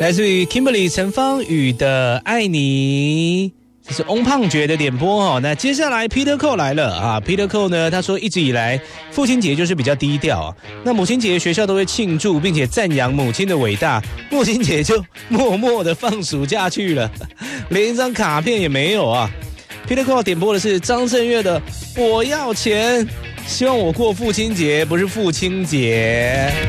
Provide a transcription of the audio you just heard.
来自于 Kimberly 陈芳宇的《爱你》，这是翁胖觉的点播哦。那接下来 Peter Cole 来了啊 ，Peter Cole 呢，他说一直以来父亲节就是比较低调啊，那母亲节学校都会庆祝，并且赞扬母亲的伟大，母亲节就默默的放暑假去了，连一张卡片也没有啊。Peter Cole 点播的是张震岳的《我要钱》，希望我过父亲节不是父亲节。